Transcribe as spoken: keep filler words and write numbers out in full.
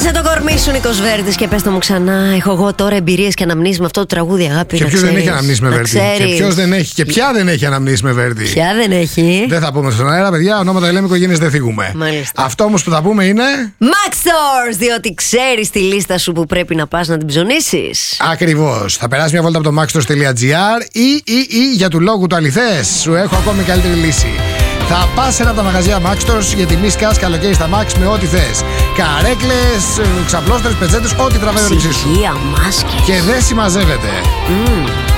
Σήκωσε το κορμί σου, Νίκος Βέρτης, και πες το μου ξανά. Έχω εγώ τώρα εμπειρίες και αναμνήσεις με αυτό το τραγούδι, αγάπη. Και ποιος δεν έχει αναμνήσεις με Βέρτη? Και ποιος δεν έχει? Και ποια δεν έχει αναμνήσεις με Βέρτη? Ποια δεν έχει? Δεν θα πούμε στον αέρα, παιδιά. Ονόματα λέμε, οικογένειες δεν θίγουμε. Μάλιστα. Αυτό όμως που θα πούμε είναι Max Stores, διότι ξέρεις τη λίστα σου που πρέπει να πας να την ψωνίσεις. Ακριβώς. Θα περάσει μια βόλτα από το maxstores.gr ή, ή, ή για του λόγου το αληθές. Σου έχω ακόμη καλύτερη λύση. Θα πας σε ένα από τα μαγαζιά Max Stores για τιμή σκάς καλοκαίρι στα Max με ό,τι θες. Καρέκλες, ξαπλώστρες, πετσέτες, ό,τι τραβάει το ρυψί σου. Ψυγεία, μάσκες. Και δεν συμμαζεύεται. Mm.